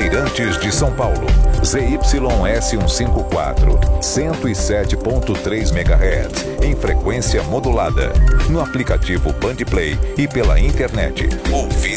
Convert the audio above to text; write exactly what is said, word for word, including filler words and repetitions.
Bandeirantes de São Paulo. Z Y S cento e cinquenta e quatro, cento e sete ponto três megahertz, em frequência modulada. No aplicativo Bandplay e pela internet. Ouvi